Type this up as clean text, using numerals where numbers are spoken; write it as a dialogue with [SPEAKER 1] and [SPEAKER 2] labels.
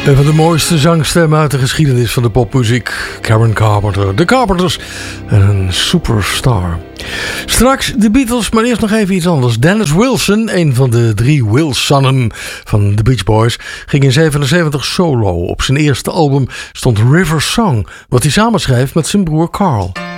[SPEAKER 1] Een van de mooiste zangstemmen uit de geschiedenis van de popmuziek. Karen Carpenter. De Carpenters en een superstar. Straks de Beatles, maar eerst nog even iets anders. Dennis Wilson, een van de 3 Wilsonnen van de Beach Boys, ging in 1977 solo. Op zijn eerste album stond River Song, wat hij samenschreef met zijn broer Carl.